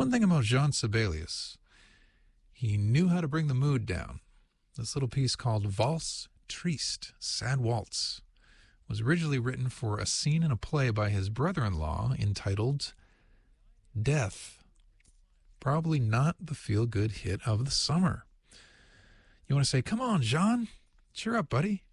One thing about Jean Sibelius, he knew how to bring the mood down. This little piece called Valse Triste, Sad Waltz, was originally written for a scene in a play by his brother-in-law entitled Death. Probably not the feel-good hit of the summer. You want to say, come on, Jean, cheer up, buddy.